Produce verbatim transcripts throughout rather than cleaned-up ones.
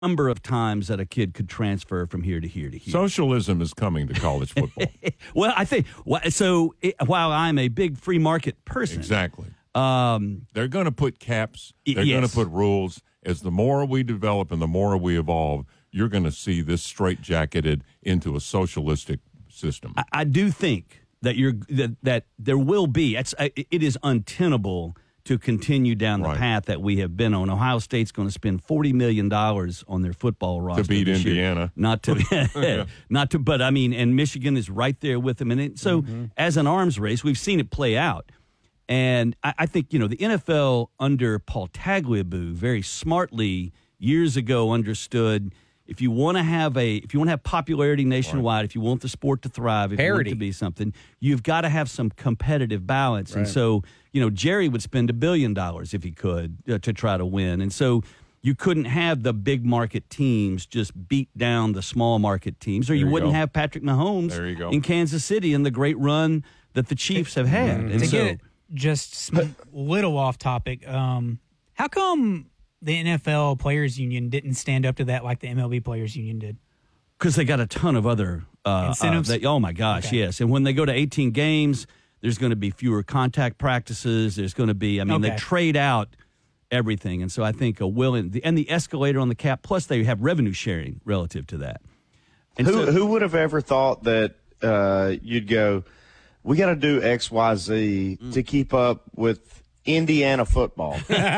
number of times that a kid could transfer from here to here to here. Socialism is coming to college football. Well, I think so. It, while I'm a big free market person, Exactly. Um, They're going to put caps. They're yes. going to put rules. As the more we develop and the more we evolve, you're going to see this straitjacketed into a socialistic system. I, I do think that you're that, that there will be. It's it is untenable to continue down the Right. path that we have been on. Ohio State's going to spend forty million dollars on their football roster To beat this year. Indiana. Not to, not to, but I mean, and Michigan is right there with them. And it, so, Mm-hmm. as an arms race, we've seen it play out. And I, I think, you know, the N F L under Paul Tagliabue very smartly years ago understood if you want to have a if you want to have popularity nationwide, right. if you want the sport to thrive, if Parity. you want it to be something, you've got to have some competitive balance. Right. And so, you know, Jerry would spend a billion dollars if he could uh, to try to win. And so you couldn't have the big market teams just beat down the small market teams, or you, you wouldn't go. have Patrick Mahomes There you go. in Kansas City and the great run that the Chiefs have had. Mm-hmm. And To so, get just a little off topic, um, how come the N F L Players Union didn't stand up to that like the M L B Players Union did? because they got a ton of other uh, Incentives? Uh, they, oh my gosh, Okay. yes. And when they go to eighteen games, there's going to be fewer contact practices. There's going to be, I mean, they Okay. trade out everything, and so I think a will and the, and the escalator on the cap. Plus, they have revenue sharing relative to that. And Who so, who would have ever thought that uh, you'd go, we got to do X, Y, Z Mm. to keep up with Indiana football?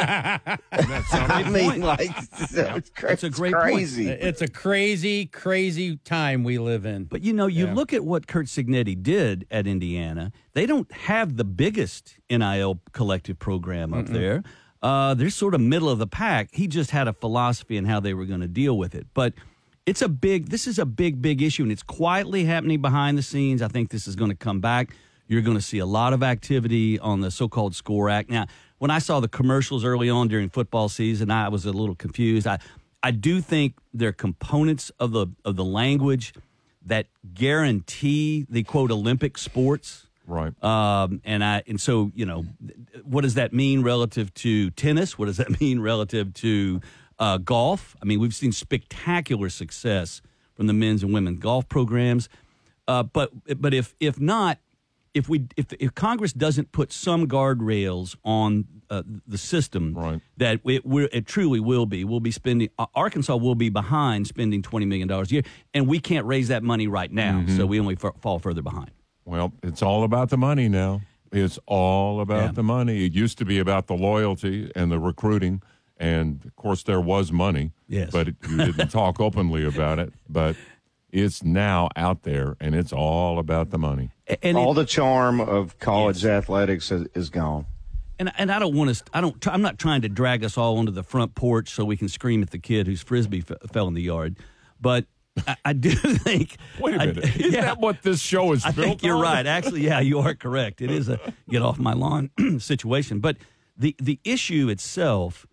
I mean, like, it's, cra- That's a it's great point. crazy. It's a crazy, crazy time we live in. But, you know, you Yeah. look at what Kurt Signetti did at Indiana. They don't have the biggest N I L collective program up there. Uh, they're sort of middle of the pack. He just had a philosophy in how they were going to deal with it. But it's a big, this is a big, big issue, and it's quietly happening behind the scenes. I think this is going to come back. You're going to see a lot of activity on the so-called SCORE Act. Now, when I saw the commercials early on during football season, I was a little confused. I, I do think there are components of the of the language that guarantee the quote Olympic sports. Right. Um, and I and so you know, what does that mean relative to tennis? What does that mean relative to uh, golf? I mean, we've seen spectacular success from the men's and women's golf programs. Uh, but but if if not, if we if if Congress doesn't put some guardrails on uh, the system, Right. that it we're, it truly will be, we'll be spending. Uh, Arkansas will be behind spending twenty million dollars a year, and we can't raise that money right now, so we only f- fall further behind. Well, it's all about the money now. It's all about Yeah. the money. It used to be about the loyalty and the recruiting. And, of course, there was money. Yes. But it, you didn't talk openly about it. But it's now out there, and it's all about the money. And All it, the charm of college Yes. athletics is, is gone. And and I don't want to. I don't. I'm not trying to drag us all onto the front porch so we can scream at the kid whose frisbee f- fell in the yard. But I, I do think. Wait a I- minute. Isn't yeah, that what this show is I built think you're on? right. Actually, yeah, you are correct. It is a get off my lawn situation. But the the issue itself,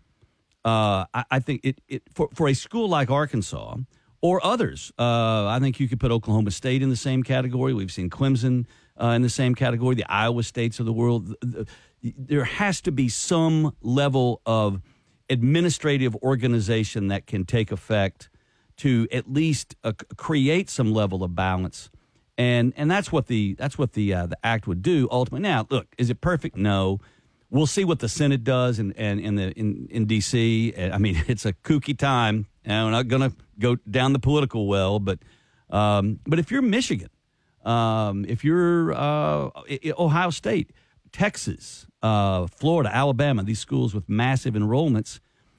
uh, I, I think it, it for for a school like Arkansas or others, uh, I think you could put Oklahoma State in the same category. We've seen Clemson uh, in the same category. The Iowa States of the world. The- the- there has to be some level of administrative organization that can take effect to at least uh, c- create some level of balance, and and that's what the that's what the uh, the act would do ultimately. Now, look, is it perfect? No. We'll see what the Senate does and in, in, in the in in D C. I mean, it's a kooky time, and we're not going to go down the political well, but um, but if you're Michigan, um, if you're uh, Ohio State, Texas, uh, Florida, Alabama, these schools with massive enrollments,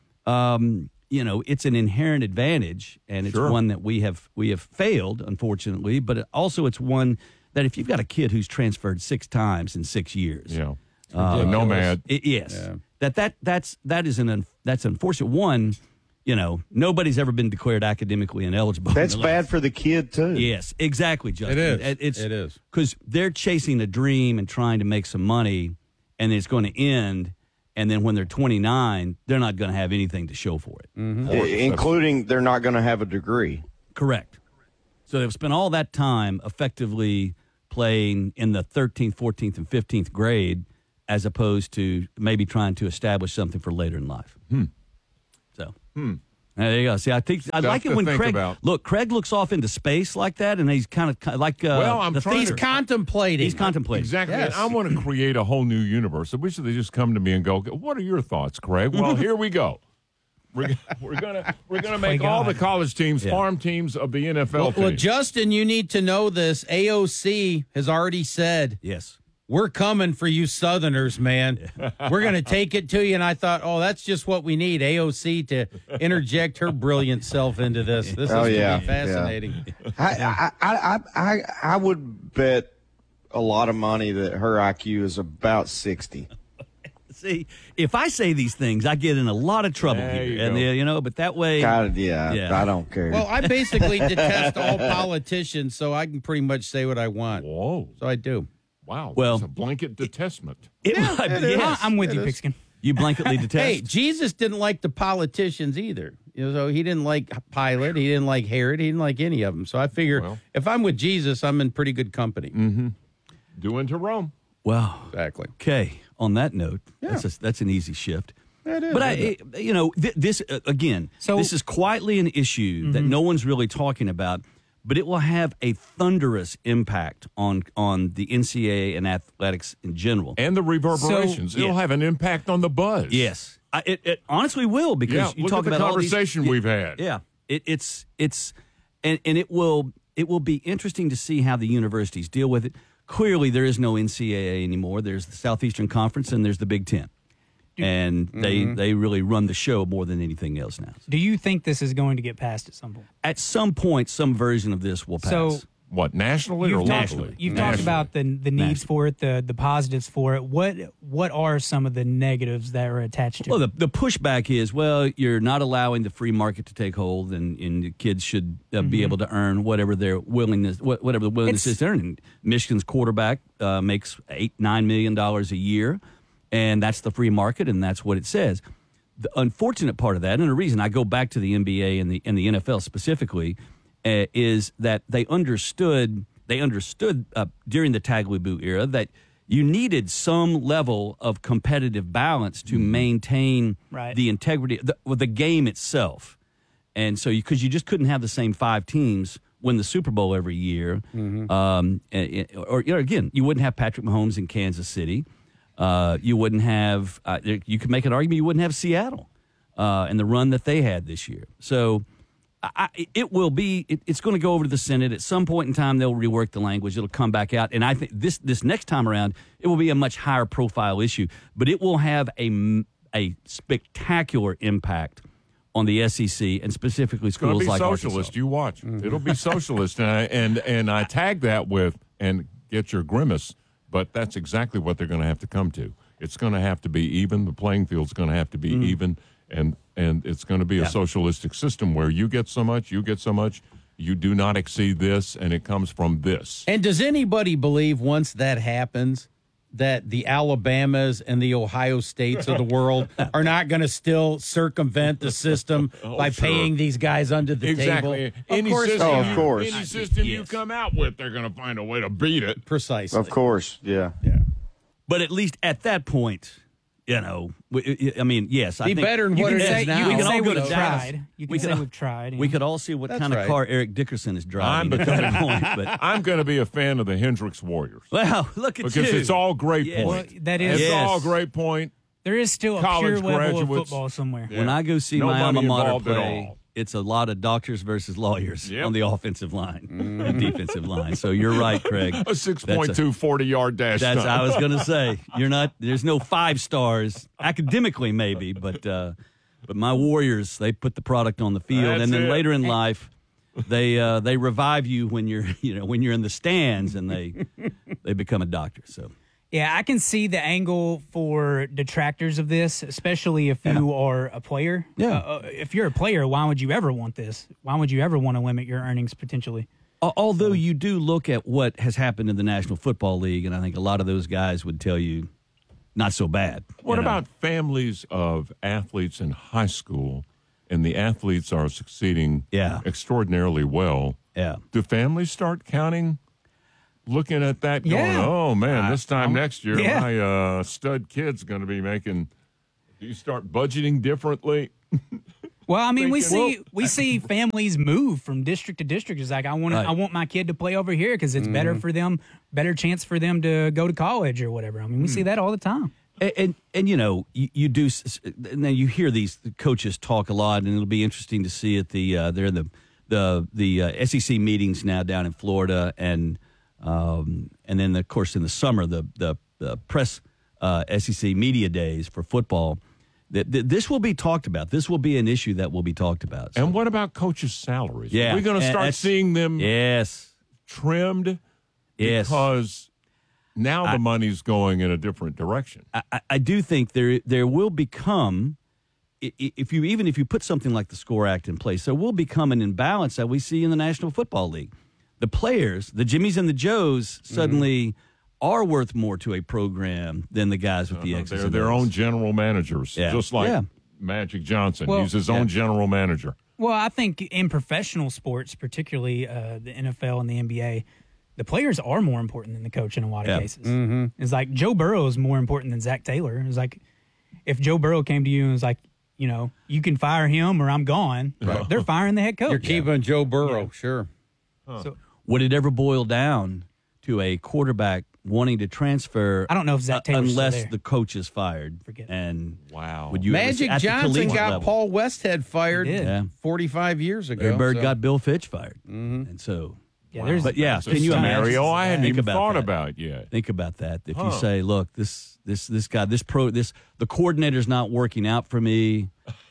um, you know, it's an inherent advantage, and it's Sure. one that we have we have failed, unfortunately. But it, also, it's one that if you've got a kid who's transferred six times in six years, Yeah. uh, a nomad. it, yes, Yeah. that that that's that is an un, that's unfortunate. One, you know, nobody's ever been declared academically ineligible. That's in their life. bad for the kid, too. Yes, exactly, Justin. It is. It's, It is. because they're chasing a dream and trying to make some money, and it's going to end. And then when they're twenty-nine, they're not going to have anything to show for it. I- Including they're not going to have a degree. Correct. So they've spent all that time effectively playing in the thirteenth, fourteenth, and fifteenth grade, as opposed to maybe trying to establish something for later in life. Hmm. So, There you go. See, I think I Stuff like it to when think Craig about. look. Craig looks off into space like that, and he's kind of like uh, Well, I'm the trying theater. to- Contemplating. He's contemplating. Exactly. Yes. And I want to create a whole new universe. I wish they just come to me and go, "What are your thoughts, Craig?" Well, here we go. We're, we're gonna we're gonna Play make all God. the college teams Yeah. farm teams of the N F L Well, well, teams. Justin, you need to know this. A O C has already said, Yes. we're coming for you Southerners, man. We're going to take it to you. And I thought, oh, that's just what we need, A O C to interject her brilliant self into this. This Oh, is yeah, going to be fascinating. I, I, I, I, I would bet a lot of money that her I Q is about sixty. See, if I say these things, I get in a lot of trouble There here, you and go. uh, you know. But that way, God, yeah, Yeah. I don't care. Well, I basically detest all politicians, so I can pretty much say what I want. Whoa! So I do. Wow. Well- it's a blanket detestment. it might be. it is. Yes. I'm with it you, is. Pigskin. You blanketly detest. Hey, Jesus didn't like the politicians either. You know, so he didn't like Pilate. He didn't like Herod. He didn't like any of them. So I figure Well. if I'm with Jesus, I'm in pretty good company. Do unto Rome. well, Exactly. okay. On that note, that's a, that's an easy shift. It is, But I, isn't you know, th- this uh, again. So- this is quietly an issue that no one's really talking about, but it will have a thunderous impact on on the N C double A and athletics in general. And the reverberations. So- It'll yeah. have an impact on the buzz. Yes, I, it, it honestly will because Yeah, you look talk at the about all these- conversation we've had. Yeah, it, it's it's and and it will it will be interesting to see how the universities deal with it. Clearly, there is no N C double A anymore. There's the Southeastern Conference and there's the Big Ten, and they they really run the show more than anything else now. Do you think this is going to get passed at some point? At some point, some version of this will pass. So- What, nationally or You've talked, locally? you've talked Nationally. about the the needs Nationally. for it, the the positives for it. What what are some of the negatives that are attached to Well, it? the, the pushback is, well, you're not allowing the free market to take hold, and, and the kids should uh, be able to earn whatever their willingness, what, whatever the willingness It's- is to earn. And Michigan's quarterback uh, makes eight, nine million dollars a year, and that's the free market, and that's what it says. The unfortunate part of that, and the reason I go back to the N B A and the and the N F L specifically, uh, is that they understood they understood uh, during the Tagliabue era that you needed some level of competitive balance to maintain Right. the integrity of the, well, the game itself. And so, because you, you just couldn't have the same five teams win the Super Bowl every year, um, and- and- or, or again, you wouldn't have Patrick Mahomes in Kansas City. Uh, you wouldn't have. Uh, you could make an argument you wouldn't have Seattle uh, and the run that they had this year. So. I, it will be. It, it's going to go over to the Senate at some point in time. They'll rework the language. It'll come back out, and I think this this next time around, it will be a much higher profile issue. But it will have a m- a spectacular impact on the S E C and specifically It's going schools to be like socialist. Arkansas. You watch. It'll be socialist, and I, and and I tag that with and get your grimace. But that's exactly what they're going to have to come to. It's going to have to be even. The playing field's going to have to be even, and and it's going to be a Yeah. socialistic system where you get so much, you get so much, you do not exceed this, and it comes from this. And does anybody believe once that happens that the Alabamas and the Ohio States of the world are not going to still circumvent the system Oh, by sure. paying these guys under the Exactly. table? Any Of course, system, Oh, they of you- are. course. Any system you Yes. come out with, they're going to find a way to beat it. Precisely. Of course, yeah. But at least at that point, you know, we- I mean, yes, I Be think better than you what can it is say- now. We You can can all say go to we've Dallas. tried. You We can can say all- we've tried. We yeah. could all see what That's kind of right. car Eric Dickerson is I'm driving at becoming- that point. But I'm going to be a fan of the Hendricks Warriors well, look at because you. it's all great Yes. point. Well, that is- it's Yes. all great point. There is still a College pure level of graduates. football somewhere. Yeah. When I go see No my alma money mater involved at play, all. it's a lot of doctors versus lawyers Yep. on the offensive line and defensive line. So you're right, Craig. A six point two forty-yard dash That's time. I was going to say. You're not. There's no five stars academically, maybe, but uh, but my Warriors, they put the product on the field, That's and then it. later in life, they uh, they revive you when you're you know when you're in the stands, and they they become a doctor. So. Yeah, I can see the angle for detractors of this, especially if you are a player. Yeah. Uh, if you're a player, why would you ever want this? Why would you ever want to limit your earnings potentially? Al- Although you do look at what has happened in the National Football League, and I think a lot of those guys would tell you, not so bad. What you know? about families of athletes in high school, and the athletes are succeeding Yeah. extraordinarily well? Yeah. Do families start counting, looking at that, going, Yeah. "Oh man, this time next year, yeah. my uh, stud kid's going to be making"? Do you start budgeting differently? Well, I mean, we Thinking, see we see families move from district to district. It's like I want Right. I want my kid to play over here because it's better for them, better chance for them to go to college or whatever. I mean, we see that all the time. And, and, and you know, you, you do, now you hear these coaches talk a lot, and it'll be interesting to see at the, uh, they're in the, the, the uh, S E C meetings now down in Florida, and, um, and then, of course, in the summer, the, the, the press uh, S E C media days for football. That This will be talked about. This will be an issue that will be talked about. So, And what about coaches' salaries? yeah. Are we going to and start that's- seeing them Yes. trimmed? Yes. Because now the money's going in a different direction. I, I- I do think there there will become, i- i- if you even if you put something like the SCORE Act in place, there will become an imbalance that we see in the National Football League. The players, the Jimmies and the Joes, suddenly are worth more to a program than the guys with the Uh, X's they're and their O's. own general managers, Yeah. just like Yeah. Magic Johnson. Well, He's his yeah. own general manager. Well, I think in professional sports, particularly uh, the N F L and the N B A, the players are more important than the coach in a lot of Yeah. cases. Mm-hmm. It's like Joe Burrow is more important than Zach Taylor. It's like if Joe Burrow came to you and was like, you know, you can fire him or I'm gone, they're firing the head coach. You're keeping Joe Burrow, sure. So Would it ever boil down to a quarterback wanting to transfer? I don't know if Zach uh, Taylor's still unless there. the coach is fired. Forget it. And Wow. would you ever see- Magic at the Johnson collegiate got level? Paul Westhead fired He did. Yeah. forty-five years ago. Larry Bird so- got Bill Fitch fired, and so. yeah, there's But yeah, That's a can you imagine? scenario I hadn't Think even about thought that. about yet. Think about that. If Huh. you say, "Look, this this this guy, this pro, this the coordinator's not working out for me,"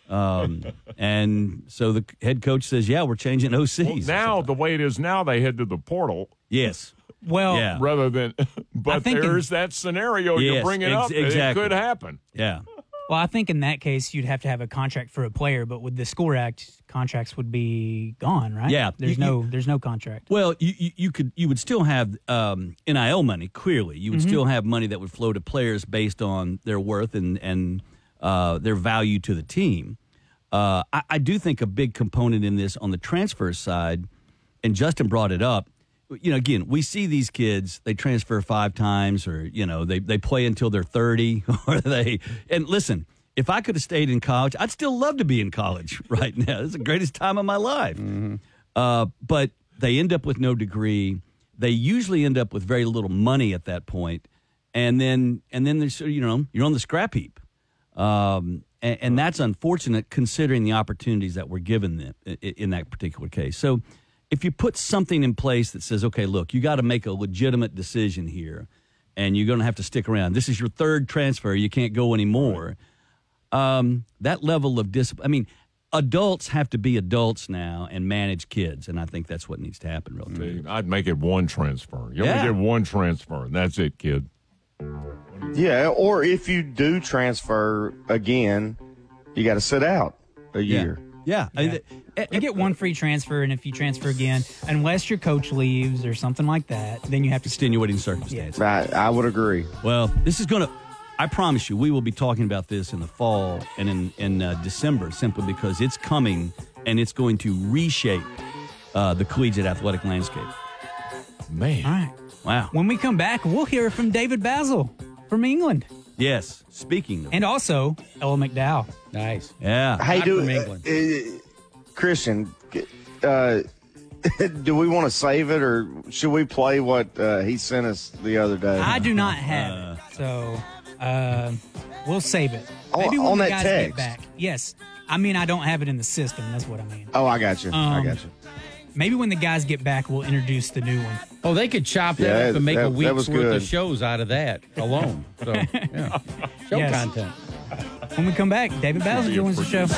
um, and so the head coach says, "Yeah, we're changing O Cs." Well, now, the way it is now, they head to the portal yes, well, Yeah. rather than. But think in- there's that scenario you're Yes, bringing ex- up. exactly. It could happen. yeah, well, I think in that case you'd have to have a contract for a player, but with the SCORE Act, contracts would be gone, right? Yeah. there's You- no there's no contract. Well, you, you, you could you would still have um, N I L money. Clearly, you would still have money that would flow to players based on their worth and and uh, their value to the team. Uh, I, I do think a big component in this on the transfer side, and Justin brought it up. You know, again, we see these kids, they transfer five times, or you know, they they play until they're thirty, or they. And listen, if I could have stayed in college, I'd still love to be in college right now. It's the greatest time of my life. Uh, but they end up with no degree. They usually end up with very little money at that point, and then and then there's you know you're on the scrap heap, um, and, and that's unfortunate considering the opportunities that were given them in, in that particular case. So, if you put something in place that says, okay, look, you got to make a legitimate decision here, and you're going to have to stick around. This is your third transfer. You can't go anymore. Um, that level of discipline. I mean, adults have to be adults now and manage kids, and I think that's what needs to happen real quick. I'd make it one transfer. You Yeah. only get one transfer, and that's it, kid. Yeah, or if you do transfer again, you got to sit out a year. Yeah. I mean, Yeah. You get one free transfer, and if you transfer again, unless your coach leaves or something like that, then you have to. extenuating circumstances. I, I would agree. Well, this is going to, I promise you, we will be talking about this in the fall and in, in uh, December simply because it's coming and it's going to reshape uh, the collegiate athletic landscape. Man. All right. Wow. When we come back, we'll hear from David Basil from England, Yes. Speaking of. and also Ella McDowell. Nice. Yeah. Hey, Not do from England. uh, uh, Christian, uh, do we want to save it, or should we play what uh, he sent us the other day? I do not have it, so uh, we'll save it. On- Maybe when on the that guys text. get back. Yes, I mean I don't have it in the system. That's what I mean. Oh, I got you. I Um, got you. Maybe when the guys get back, we'll introduce the new one. Oh, they could chop that Yeah, up and make that- a that week's was worth good. of shows out of that alone. So, yeah. Show Yes. content. When we come back, David Basil joins the show.